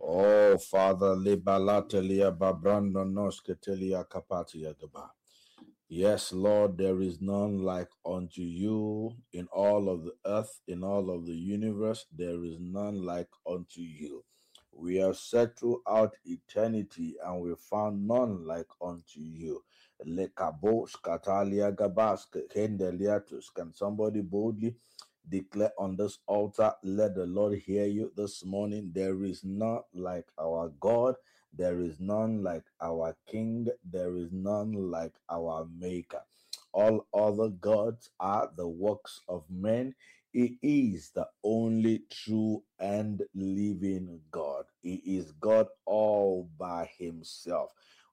Oh, Father, libalatelia babrando nosketelia kapatia daba. Yes, Lord, there is none like unto you in all of the earth, in all of the universe. There is none like unto you. We have set throughout eternity and we found none like unto you. Lekabos katalia gabas kendeliatus. Can somebody boldly declare on this altar, let the Lord hear you this morning? There is none like our God. There is none like our King. There is none like our Maker. All other gods are the works of men. He is the only true and living God. He is God all by himself.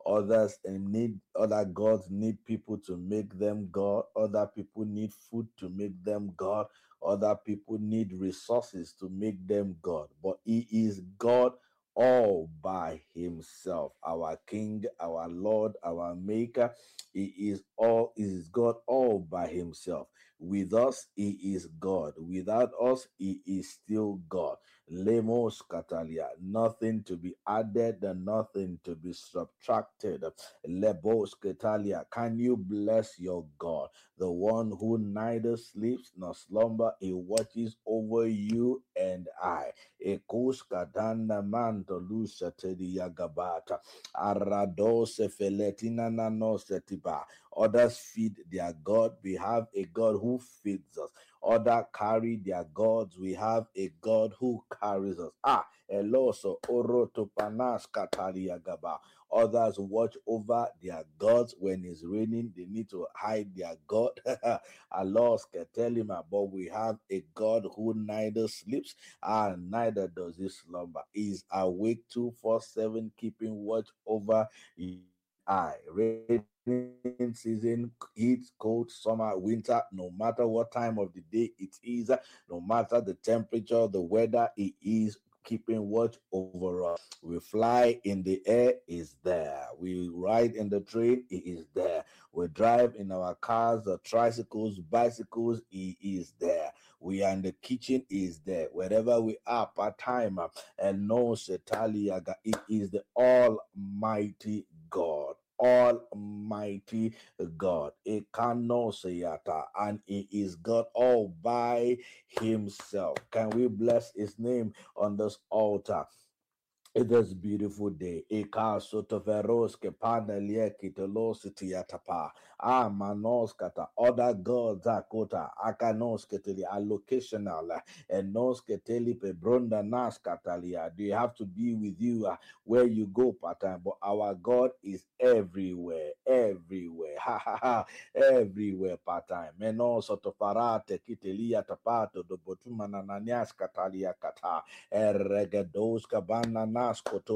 Other gods need people to make them God. Other people need food to make them God. Other people need resources to make them God. But he is God all by himself, our King, our Lord, our Maker. He is God all by himself. With us, he is God. Without us, he is still God. Lemos Catalia, nothing to be added and nothing to be subtracted. Lebos Catalia, can you bless your God, the one who neither sleeps nor slumber? He watches over you and I. Ekos Kadana Manto Lusa Tedi Yagabata. Aradose Feletina Nanosetiba. Others feed their God. We have a God who feeds us. Others carry their gods. We have a God who carries us. Eloso Oroto Panas Kataliagaba. Others watch over their gods. When it's raining, they need to hide their God. Alos Ketelima. But we have a God who neither sleeps and neither does he slumber. He is awake 247, keeping watch over you. Rainy season, heat, cold, summer, winter, no matter what time of the day it is, no matter the temperature, the weather, it is keeping watch over us. We fly in the air, is there. We ride in the train, it is there. We drive in our cars, the tricycles, bicycles, it is there. We are in the kitchen, is there. Wherever we are part time, and no Setaliaga, it is the Almighty God. Almighty God, Ekanoseyata, and he is God all by himself. Can we bless his name on this altar? It is beautiful day. Eka sotoveroske panelie kitolositi yatapa. Manoskata. Other gods akota. Akanosketeli allocational. And nosketeli pebronda naskatalia. Do you have to be with you where you go part time? But our God is everywhere. Everywhere. Ha ha ha. Everywhere part time. Meno sotoparate kitelia tapato do botumana nanyas katalia kata. Eregedoska banana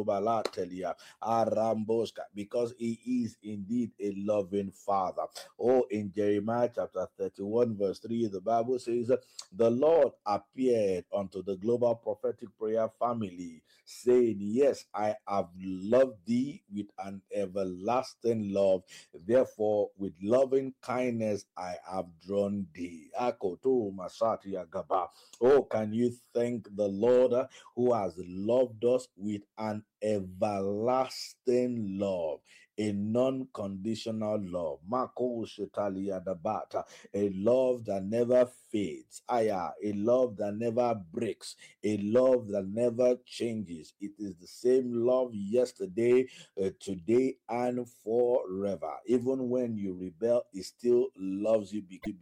because he is indeed a loving father. Oh, in Jeremiah chapter 31, verse 3, the Bible says, the Lord appeared unto the global prophetic prayer family, saying, yes, I have loved thee with an everlasting love. Therefore, with loving kindness, I have drawn thee. Oh, can you thank the Lord who has loved us with an everlasting love, a non-conditional love, Mako Shetalia Dabata, a love that never fades, a love that never breaks, a love that never changes. It is the same love yesterday, today, and forever. Even when you rebel, it still loves you because